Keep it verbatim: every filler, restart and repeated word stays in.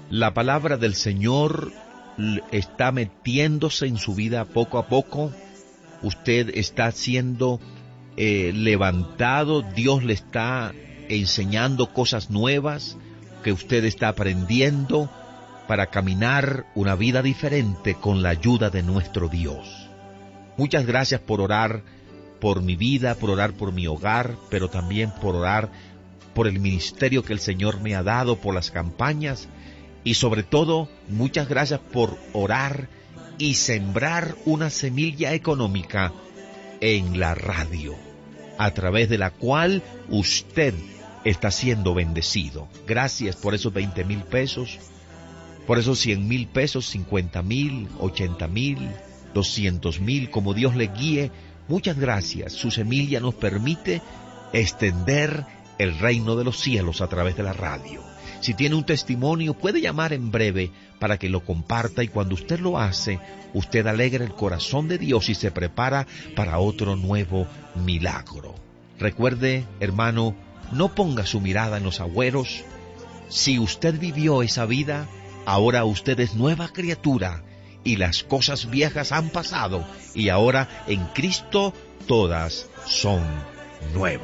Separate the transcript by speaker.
Speaker 1: La palabra del Señor está metiéndose en su vida poco a poco. Usted está siendo eh, levantado, Dios le está enseñando cosas nuevas que usted está aprendiendo para caminar una vida diferente con la ayuda de nuestro Dios. Muchas gracias por orar por mi vida, por orar por mi hogar, pero también por orar por el ministerio que el Señor me ha dado, por las campañas, y sobre todo, muchas gracias por orar y sembrar una semilla económica en la radio, a través de la cual usted está siendo bendecido. Gracias por esos veinte mil pesos, por esos cien mil pesos, cincuenta mil, ochenta mil, doscientos mil, como Dios le guíe. Muchas gracias. Su semilla nos permite extender el reino de los cielos a través de la radio. Si tiene un testimonio, puede llamar en breve para que lo comparta, y cuando usted lo hace, usted alegra el corazón de Dios y se prepara para otro nuevo milagro. Recuerde, hermano, no ponga su mirada en los agüeros. Si usted vivió esa vida, ahora usted es nueva criatura, y las cosas viejas han pasado, y ahora en Cristo todas son nuevas.